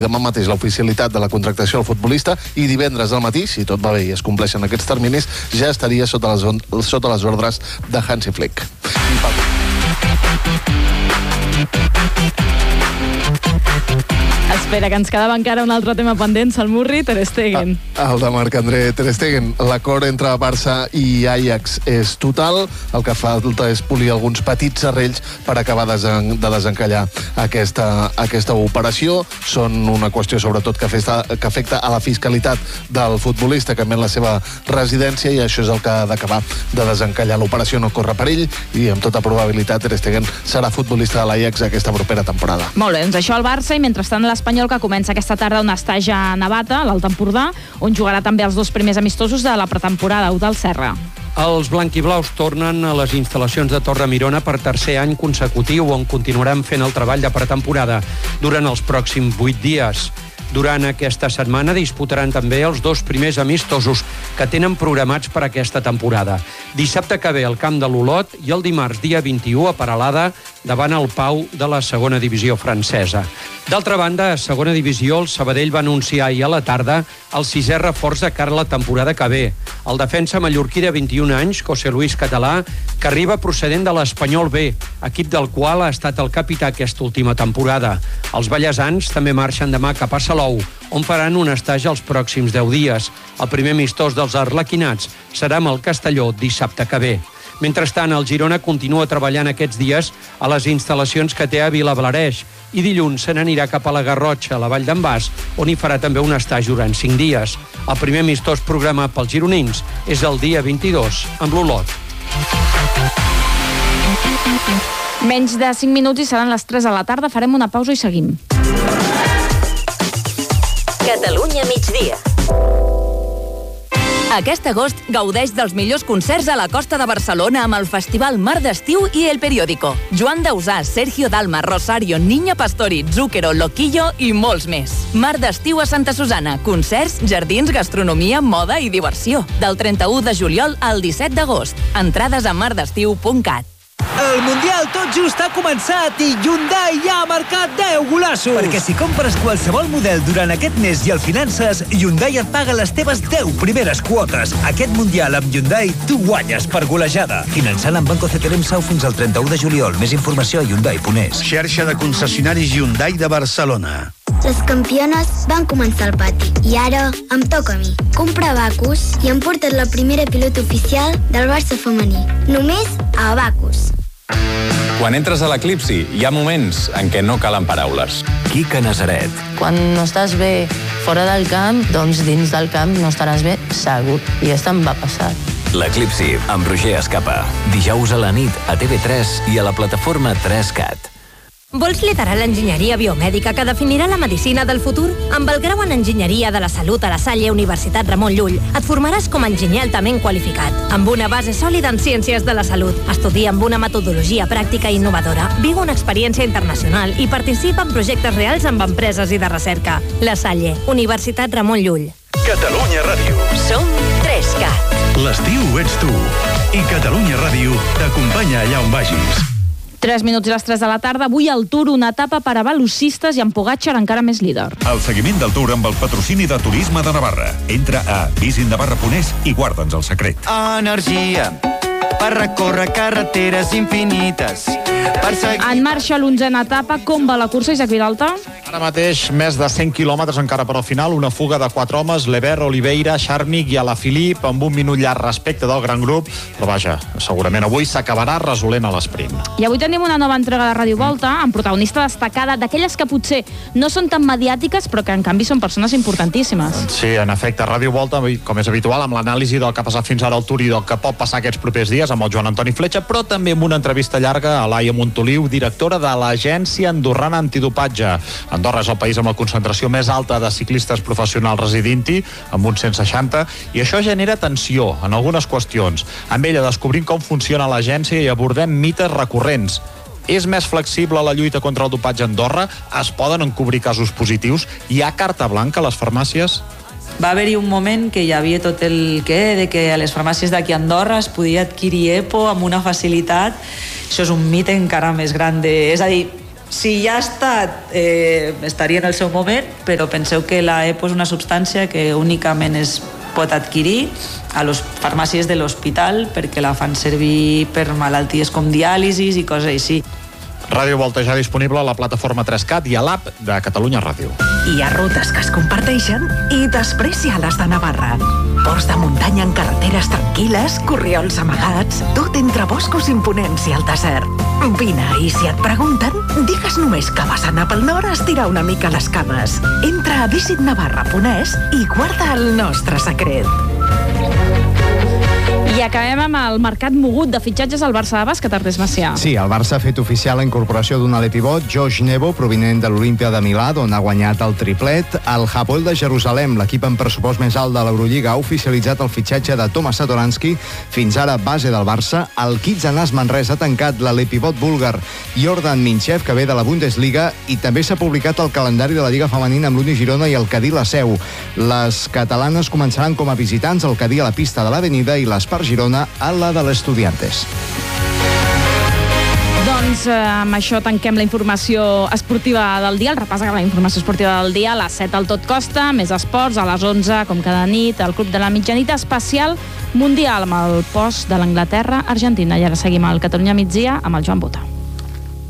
demà mateix l'oficialitat de la contractació del futbolista i divendres al matí, si tot va bé i es compleixen aquests terminis, ja estaria sota les ordres de Hansi Flick. Espera, que ens quedava encara un altre tema pendent, el Murri, Ter Stegen. El de Marc-André Ter Stegen. L'acord entre Barça i Ajax és total. El que falta és polir alguns petits serrells per acabar de desencallar aquesta operació. Són una qüestió, sobretot, que afecta a la fiscalitat del futbolista, que la seva residència, i això és el que ha d'acabar de desencallar. L'operació no corre per ell i, amb tota probabilitat, Ter Stegen serà futbolista de l'Ajax aquesta propera temporada. Molt bé, doncs això al Barça, i mentrestant l'Espanyol, que comença aquesta tarda un estatge a Navata, a l'Alt Empordà, on jugarà també els 2 primers amistosos de la pretemporada. Eudald Serra. Els blanquiblaus tornen a les instal·lacions de Torre-Mirona per tercer any consecutiu, on continuaran fent el treball de pretemporada durant els pròxims 8 dies. Durant aquesta setmana disputaran també els 2 primers amistosos que tenen programats per aquesta temporada. Dissabte que ve al camp de l'Olot i el dimarts, dia 21, a Peralada, davant el Pau de la segona divisió francesa. D'altra banda, a segona divisió, el Sabadell va anunciar ahir a la tarda el 6è reforç de cara a la temporada que ve. El defensa mallorquí de 21 anys, José Luis Català, que arriba procedent de l'Espanyol B, equip del qual ha estat el capità aquesta última temporada. Els ballesans també marxen demà cap a Salou, on faran un estatge els pròxims 10 dies. El primer amistós dels arlequinats serà amb el Castelló dissabte que ve. Mentrestant, el Girona continua treballant aquests dies a les instal·lacions que té a Vilablareix i dilluns se n'anirà cap a la Garrotxa, a la Vall d'en Bas, on hi farà també un estatge durant 5 dies. El primer amistós programat pels gironins és el dia 22 amb l'Olot. Menys de 5 minuts i seran les 3 de la tarda. Farem una pausa i seguim. Catalunya migdia. Aquest agost gaudeix dels millors concerts a la costa de Barcelona amb el Festival Mar d'Estiu i El Periódico. Joan Dausà, Sergio Dalma, Rosario, Niña Pastori, Zúquero, Loquillo i molts més. Mar d'Estiu a Santa Susana. Concerts, jardins, gastronomia, moda i diversió. Del 31 de juliol al 17 d'agost. Entrades a mardestiu.cat. El Mundial tot just ha començat i Hyundai ja ha marcat 10 golassos. Perquè si compres qualsevol model durant aquest mes i el finances, Hyundai et paga les teves 10 primeres quotes. Aquest Mundial amb Hyundai tu guanyes per golejada. Finançant amb Banco CTLM Sau fins al 31 de juliol. Més informació a Hyundai.es. Xarxa de concessionaris Hyundai de Barcelona. Les campiones van començar al pati i ara em toca a mi. Comprar Abacus i em portat la primera pilota oficial del Barça femení. Només a Abacus. Quan entres a l'Eclipsi, hi ha moments en què no calen paraules. Quica Nazaret. Quan no estàs bé fora del camp, doncs dins del camp no estaràs bé segur. I aquesta em va passar. L'Eclipsi, amb Roger Escapa. Dijous a la nit a TV3 i a la plataforma 3CAT. Vols liderar l'enginyeria biomèdica que definirà la medicina del futur? Amb el grau en Enginyeria de la Salut a la Salle Universitat Ramon Llull et formaràs com a enginyer altament qualificat, amb una base sòlida en ciències de la salut. Estudia amb una metodologia pràctica i innovadora, viu una experiència internacional i participa en projectes reals amb empreses i de recerca. La Salle, Universitat Ramon Llull. Catalunya Ràdio. Som 3CAT. L'estiu ets tu. I Catalunya Ràdio t'acompanya allà on vagis. 3 minuts i les 3 de la tarda. Avui al Tour, una etapa per a velocistes i amb Pogačar encara més líder. El seguiment del Tour amb el patrocini de Turisme de Navarra. Entra a visitnavarra.es i guarda'ns el secret. Energia per recórrer carreteres infinites. En marxa l'11a etapa. Com va la cursa, Isaac Vilalta? Ara mateix, més de 100 quilòmetres encara per al final, una fuga de 4 homes, Lever, Oliveira, Charmig i Alaphilippe, amb un minut llarg respecte del gran grup, però vaja, segurament avui s'acabarà resolent a l'esprint. I avui tenim una nova entrega de Ràdio Volta, amb protagonista destacada, d'aquelles que potser no són tan mediàtiques, però que en canvi són persones importantíssimes. Sí, en efecte, Ràdio Volta, com és habitual, amb l'anàlisi del que ha passat fins ara al Tour i del que pot passar aquests propers dies amb el Joan Antoni Fletxa, però també amb una entrevista llarga a Laia Montoliu, directora de l'Agència Andorrana Antidopatge. Andorra és el país amb la concentració més alta de ciclistes professionals residint-hi, amb uns 160, i això genera tensió en algunes qüestions. Amb ella descobrim com funciona l'agència i abordem mites recurrents. És més flexible la lluita contra el dopatge a Andorra? Es poden encobrir casos positius? Hi ha carta blanca a les farmàcies? Va haver-hi un moment que hi havia tot el de que a les farmàcies d'aquí a Andorra es podia adquirir EPO amb una facilitat. Això és un mite encara més gran. És a dir, Si ja ha estat, estaria en el seu moment, però penseu que la EPO és una substància que únicament es pot adquirir a les farmàcies de l'hospital perquè la fan servir per malalties com diàlisis i coses així. Ràdio Volta ja disponible a la plataforma 3CAT i a l'app de Catalunya Ràdio. Hi ha rutes que es comparteixen i després hi ha les de Navarra. Ports de muntanya en carreteres tranquil·les, corriols amagats, tot entre boscos imponents i el desert. Vine, i si et pregunten, digues només que vas anar pel nord a estirar una mica les cames. Entra a visitnavarra.es i guarda el nostre secret. I acabem amb el mercat mogut de fitxatges al Barça de bàsquet, Ernest Macià. Sí, el Barça ha fet oficial la incorporació d'un alè pivot, Josh Nebo, provinent de l'Olimpia de Milà, on ha guanyat el triplet. El Hapoel de Jerusalem, l'equip amb pressupost més alt de l'Eurolliga, ha oficialitzat el fitxatge de Tomas Satoransky, fins ara base del Barça. El Kitsanaz Manresa ha tancat l'alè pivot búlgar Jordan Minchev, que ve de la Bundesliga, i també s'ha publicat el calendari de la Lliga Femenina amb l'Uni Girona i el Cadí la Seu. Les catalanes començaran com a visitants, el Cadí a la pista de l'Avenida i l'Espar Girona a la de l'Estudiantes. Doncs amb això tanquem la informació esportiva del dia, el repàs de la informació esportiva del dia a les 7 al Tot Costa, més esports a les 11, com cada nit, al Club de la Mitjanit especial mundial amb el post de l'Anglaterra-Argentina. I ara seguim al Catalunya Migdia amb el Joan Bota.